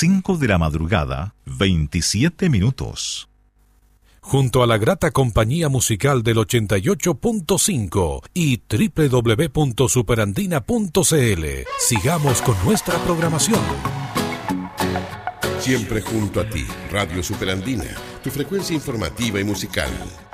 5 de la madrugada, 27 minutos. Junto a la grata compañía musical del 88.5 y www.superandina.cl, sigamos con nuestra programación. Siempre junto a ti, Radio Superandina, tu frecuencia informativa y musical.